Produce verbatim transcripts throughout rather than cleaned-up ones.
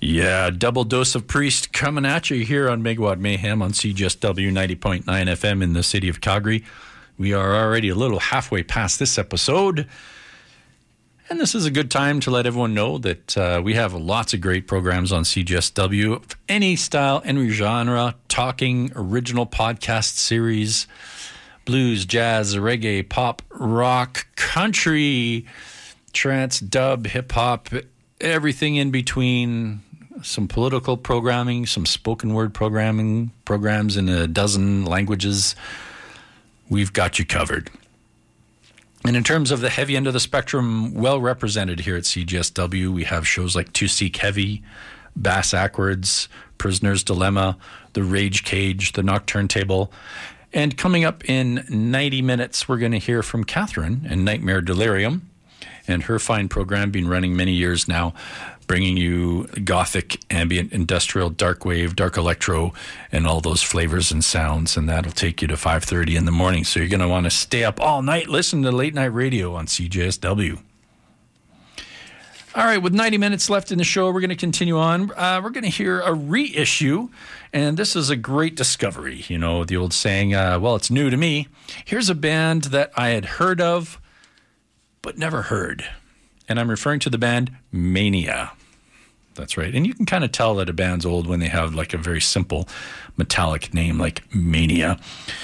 Yeah, double dose of Priest coming at you here on Megawatt Mayhem on C G S W ninety point nine F M in the city of Calgary. We are already a little halfway past this episode, and this is a good time to let everyone know that uh, we have lots of great programs on C G S W of any style, any genre, talking, original podcast series, blues, jazz, reggae, pop, rock, country, trance, dub, hip-hop, everything in between, some political programming, some spoken word programming, programs in a dozen languages. We've got you covered. And in terms of the heavy end of the spectrum, well represented here at C G S W, we have shows like To Seek Heavy, Bass Ackwards, Prisoner's Dilemma, The Rage Cage, The Nocturne Table. And coming up in ninety minutes, we're going to hear from Catherine and Nightmare Delirium, and her fine program, been running many years now, bringing you gothic, ambient, industrial, dark wave, dark electro, and all those flavors and sounds. And that'll take you to five thirty in the morning. So you're going to want to stay up all night, listen to late night radio on C J S W. All right, with ninety minutes left in the show, we're going to continue on. Uh, we're going to hear a reissue, and this is a great discovery. You know, the old saying, uh, well, it's new to me. Here's a band that I had heard of, but never heard. And I'm referring to the band Mania. That's right. And you can kind of tell that a band's old when they have like a very simple metallic name like Mania.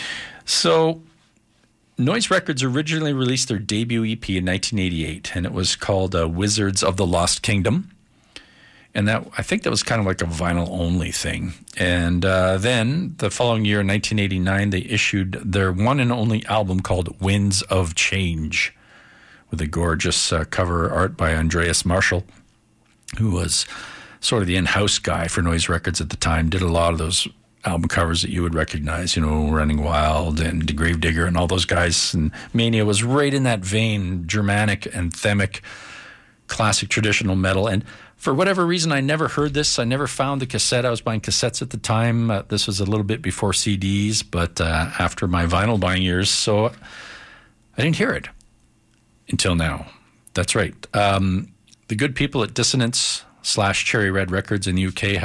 So Noise Records originally released their debut E P in nineteen eighty-eight, and it was called uh, Wizards of the Lost Kingdom. And that, I think that was kind of like a vinyl-only thing. And uh, then the following year, in nineteen eighty-nine, they issued their one and only album called Winds of Change, with a gorgeous uh, cover art by Andreas Marshall, who was sort of the in-house guy for Noise Records at the time, did a lot of those album covers that you would recognize, you know, Running Wild and The Gravedigger and all those guys. And Mania was right in that vein, Germanic, anthemic, classic traditional metal. And for whatever reason, I never heard this. I never found the cassette. I was buying cassettes at the time. Uh, this was a little bit before C Ds, but uh, after my vinyl buying years, so I didn't hear it until now. That's right. Um, the good people at Dissonance slash Cherry Red Records in the U K